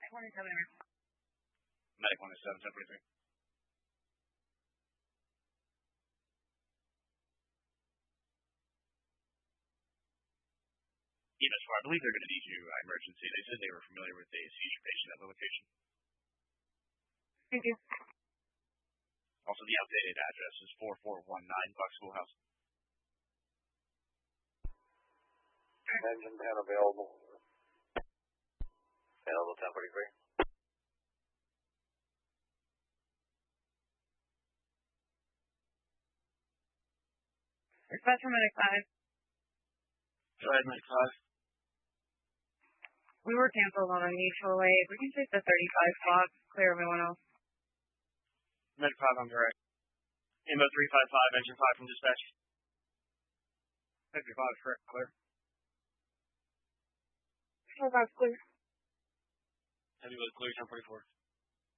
Medic 107, 1043. Yes, I believe they're going to need you emergency. They said they were familiar with a seizure patient at the location. Thank you. Also, the updated address is 4419 Buck Schoolhouse. Engine 10 available. Available 1043. Request for Medic 5. Go ahead, Medic 5. We were canceled on a mutual aid. We can take the 35 spot, clear everyone else. Medic 5 on direct. Inbo 355, engine 5 from dispatch. Medic 5, correct, clear. 45 clear. Heavy load clear, 1044.